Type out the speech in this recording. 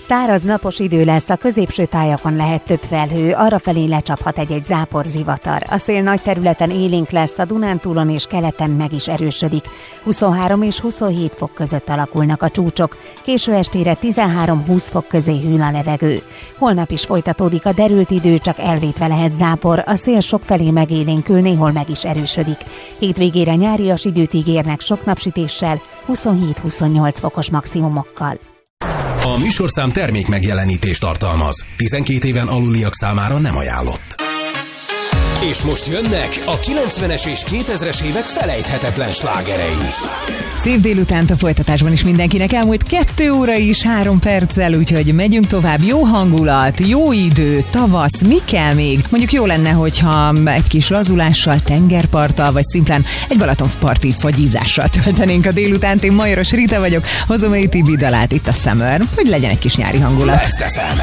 Száraz, napos idő lesz, a középső tájakon lehet több felhő, arrafelé lecsaphat egy-egy zápor, zivatar. A szél nagy területen élénk lesz, a Dunántúlon és keleten meg is erősödik. 23 és 27 fok között alakulnak a csúcsok, késő estére 13-20 fok közé hűl a levegő. Holnap is folytatódik a derült idő, csak elvétve lehet zápor, a szél sokfelé megélénkül, néhol meg is erősödik. Hétvégére nyárias időt ígérnek sok napsütéssel, 27-28 fokos maximumokkal. A műsorszám termék megjelenítést tartalmaz. 12 éven aluliak számára nem ajánlott. És most jönnek a 90-es és 2000-es évek felejthetetlen slágerei. Szép délutánt a folytatásban is mindenkinek. Elmúlt 2 óra is 3 perccel, úgyhogy megyünk tovább. Jó hangulat, jó idő, tavasz, mi kell még? Mondjuk jó lenne, hogyha egy kis lazulással, tengerparttal, vagy szimplán egy Balatonparti fagyízással töltenénk a délutánt. Én Majoros Rita vagyok, hozom a Tibi dalát, itt a Summer, hogy legyen egy kis nyári hangulat. Best FM.